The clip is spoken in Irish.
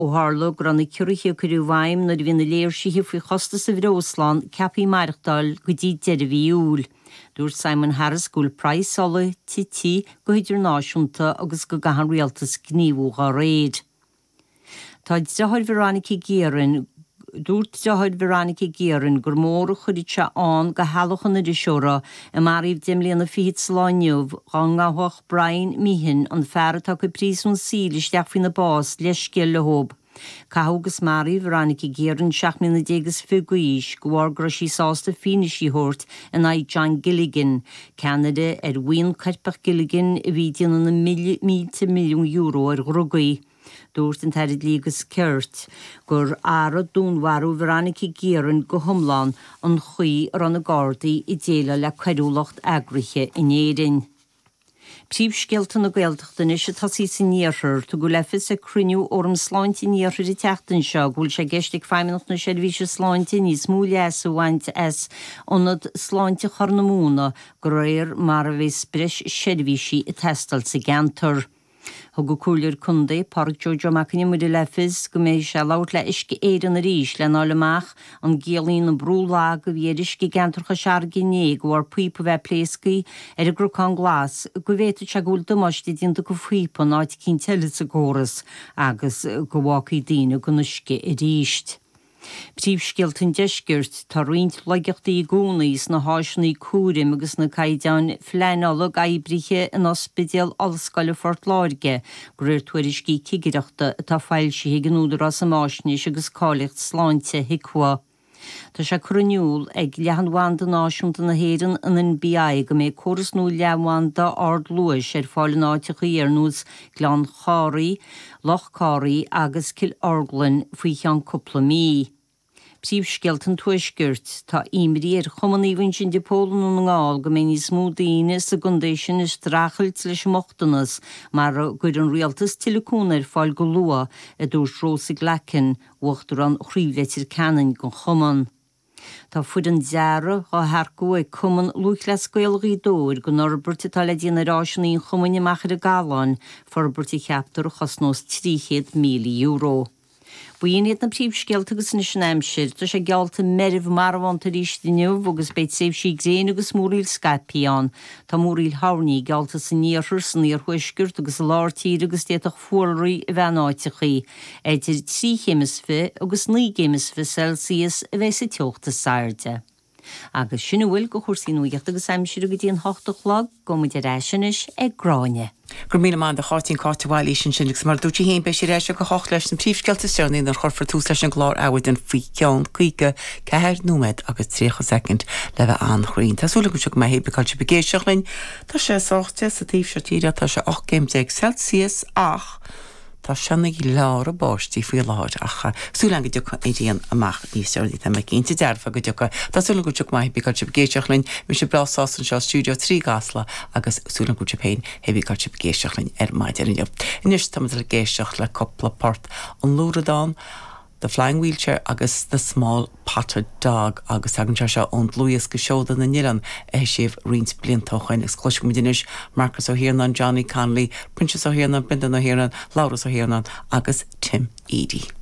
ó Harlow granna curiche curú bhaim na bhína léir sithe faoi chosta sa Bhróslan ceapaí Marchdal go dtí deirbhí úl. Dúirt Simon Harris gúil Price sola tití go idirnáisiúnta agus go gahan rialtas gníomhúcha réad. Tá dehoid Veronica Guerin dúirt dehoid Veronica Guerin gur mór chuirte an go healachan na seora a maríomh dimlíonna fiad sláinniuh gan gathach Brian Meehan an fearrtá go prísún sílisteach faoin na bás leis scil le hób. Cathógus maríomh Veronica Guerin 1950 go bhhar grosí sásta finisí hort in áid John Gilligan, Canada bhuion Carpach Gilligan a bhí déanana €1 milliún ar Ghrúgaí. Dúirt an teirid lígus Kirt gur ara dúnharú Veronica Guerin go thomláin an chuí ar an na Gardaí i dtéile le ceiriúlacht agriche in éireann. Príomhscealta na Gaeltachtain is tasí sa níorthir tu go lefis a cruniú orm sláinte níorthir i teachtain seo gúil sé geistig 5 minút na seirbhíse sláinte níos mú leas a bhaint ónad sláinte chornamúna go réir mar a bheith spris seirbhísí i testal sa gantar. Thug go cúilir cundé Park Jojo Macani muidir lefis go méid se lát le isci éan a ríis le nála amach an géalaín na brúlá go bhí isci gantarcha sear gné go bhar puipa bheith pléascaí ar a grúcán glas go bhéta se gúil domáistí dínta go fuipa náid cín teile sa góras agus go bhácaí daine go nuisci i ríist. Príomhscealtain deisgirt tá roinnt leigeachtaí gúnaís na háisinaí cúrim agus na caideán phleanála gaibrithe in ospidéal Allscoile Fort Láirge go raibh tuairiscí cigireachta atá fáilsithe gnúdar as amáisnis agus cálacht sláinte hicua. Tá sé cruniúil ag leanháin do náisiúnta na héireann in an BI go méid córasnú leanháin do Ard Luais ar fáil náiteach iarnús Glan Cháraí, Loch Cáraí agus Cil Orglan faoi cheann cúpla mí. Príomhscealtain tuaisgirt tá imrí ar chumaníhain sin depólan an ngáil go mé ní smúdaíine sa gundéisisin is drachailt leis mochtanas mar gur an rialtas tileúnar fáil go lua a dúirt Rosa Glecin uachtar an chríomhleitir canan go chuman. Tá fud an deara á tharcú ag cuman luach le scoilgaí dóir go norberta tá le díana ráisinaí chumaine machar a galáin forberta cheaptar chosnós €300,000. Buíoniad na príomhscealta agus na Snéimsir, tá sé gealta meribh marmhaanta ríistiniuh agus beit séh sí gréin agus múríl Scapián, tá múríl Háirní gealta sa níorthir san níorhuisgirt agus láirtír agus déach fuairraí a bheanáitichaí, éidir 3 chéimeasfí agus 9 chéimeasfí Celsius a bheith sa teochta sairde. Agus sinna bhfuil go chuirsaí nuíocht agus aimsir go dtíon 8 chlog go muid a réisinis ag gráine. Gur míle man de chátín cátaháil sin sinnigs mar dútí hén be sé rééis go choch leis an príomhscealta seaní ar chorfa tús leis an glár áhaid an faoi ceann chuige ceir númed agus 3 second le bheith an chroín. Tásúla go seach mai hébeáil se begéisioach lein tá sé sáte sa tíobh se tíre tá se 8 Celsius ach tá seannig lár a báistí faoi láir acha súlan go deocha éíon amach níos seirdaí tá me cinnta dearfa go deocha tásúla go teach mai beáil se begéisioach lein mu sé brasásan seo stúdio 3 gasla agus súlan go péin hebíáil se begéisioach lein ar maididirine. Inis tá le géisioach le coppla port an Lúradán, the flying wheelchair agus the small potted dog agus agan seo ón Luas go seoda na Niran séh rins bliantóchain ag cloisi muidinis Marcus O'Hiernan, Johnny Conley, Princess O'Hiernan, Brendan O'Hiernan, Laura O'Hiernan agus Tim Eady.